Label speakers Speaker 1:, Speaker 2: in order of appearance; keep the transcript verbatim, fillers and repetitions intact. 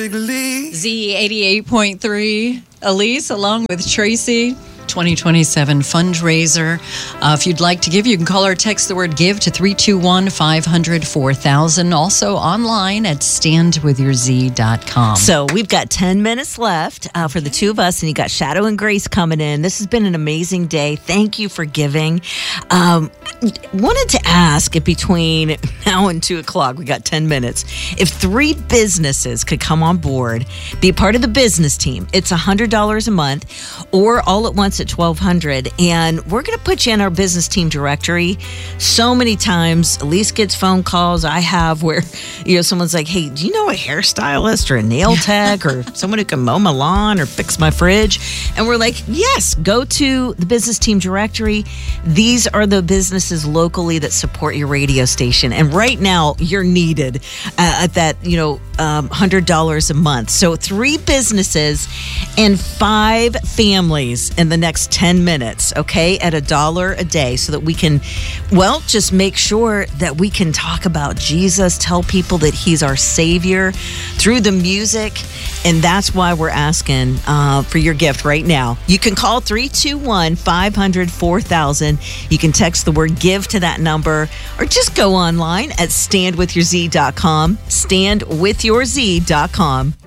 Speaker 1: Z eighty-eight point three. Elise, along with Tracy. twenty twenty-seven fundraiser. Uh, if you'd like to give, you can call or text the word give to three two one, five hundred, four thousand. Also online at stand with your z dot com.
Speaker 2: So we've got ten minutes left uh, for the two of us, and you got Shadow and Grace coming in. This has been an amazing day. Thank you for giving. Um, wanted to ask if between now and two o'clock, we got ten minutes, if three businesses could come on board, be part of the business team. It's one hundred dollars a month, or all at once at twelve hundred dollars, and we're going to put you in our business team directory. So many times Elise gets phone calls I have where, you know, someone's like, hey, do you know a hairstylist or a nail tech or someone who can mow my lawn or fix my fridge? And we're like, yes, go to the business team directory. These are the businesses locally that support your radio station, and right now you're needed uh, at that, you know, um, one hundred dollars a month. So three businesses and five families in the next ten minutes, okay, at a dollar a day, so that we can, well, just make sure that we can talk about Jesus, tell people that he's our Savior through the music. And that's why we're asking uh, for your gift right now. You can call three two one, five hundred, four thousand. You can text the word give to that number, or just go online at stand with your z dot com, stand with your z dot com.